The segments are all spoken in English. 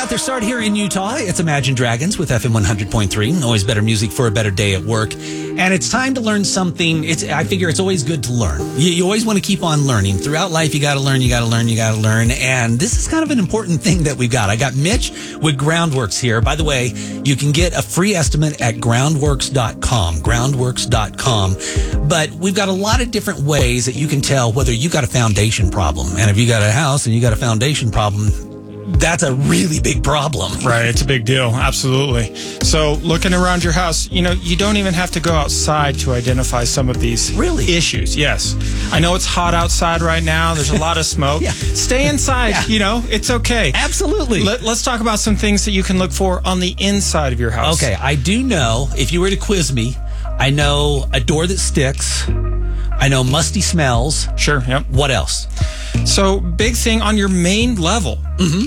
got their start here in Utah. It's Imagine Dragons with FM 100.3. Always better music for a better day at work. And it's time to learn something. I figure it's always good to learn. You always want to keep on learning. Throughout life, you got to learn, you got to learn, you got to learn. And this is kind of an important thing that we've got. I got Mitch with Groundworks here. By the way, you can get a free estimate at groundworks.com, groundworks.com. But we've got a lot of different ways that you can tell whether you got a foundation problem. And if you got a house and you got a foundation problem, that's a really big problem. Right. It's a big deal. Absolutely. So looking around your house, you don't even have to go outside to identify some of these issues. Yes. I know it's hot outside right now. There's a lot of smoke. Yeah. Stay inside. Yeah. It's okay. Absolutely. Let's talk about some things that you can look for on the inside of your house. Okay. I do know, if you were to quiz me, I know a door that sticks. I know musty smells. Sure. Yep. What else? So big thing on your main level.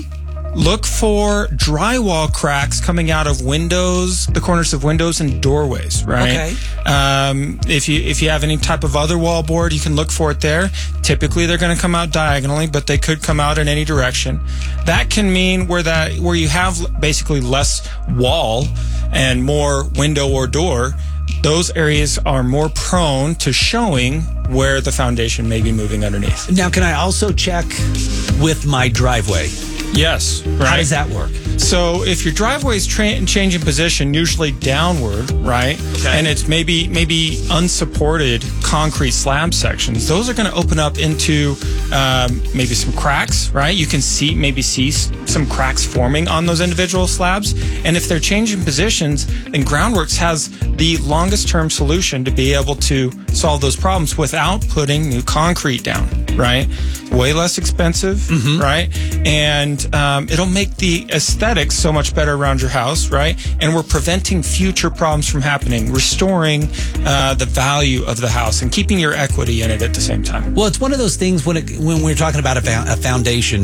Look for drywall cracks coming out of windows, the corners of windows and doorways, right? Okay. If you have any type of other wall board, you can look for it there. Typically, they're going to come out diagonally, but they could come out in any direction. That can mean where you have basically less wall and more window or door. Those areas are more prone to showing where the foundation may be moving underneath. Now, can I also check with my driveway? Yes. Right. How does that work? So if your driveway is changing position, usually downward, right? Okay. And it's maybe unsupported concrete slab sections, those are going to open up into maybe some cracks, right? You can see some cracks forming on those individual slabs. And if they're changing positions, then Groundworks has the longest term solution to be able to solve those problems without putting new concrete down, right? Way less expensive, right? And it'll make the aesthetics so much better around your house, right? And we're preventing future problems from happening, restoring the value of the house and keeping your equity in it at the same time. Well, it's one of those things when we're talking about a foundation,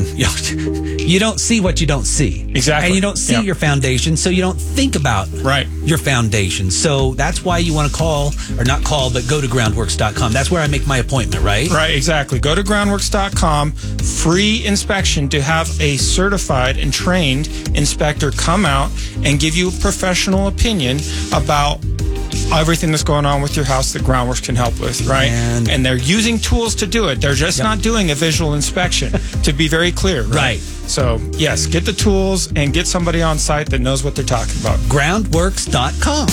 you don't see what you don't see. Exactly. And you don't see your foundation, so you don't think about your foundation. So that's why you want to go to groundworks.com. That's where I make my appointment, right? Right, exactly. Go to groundworks.com, free inspection to have a certified and trained inspector come out and give you a professional opinion about everything that's going on with your house that Groundworks can help with, right? And they're using tools to do it. They're just not doing a visual inspection, to be very clear, right? So, yes, get the tools and get somebody on site that knows what they're talking about. Groundworks.com.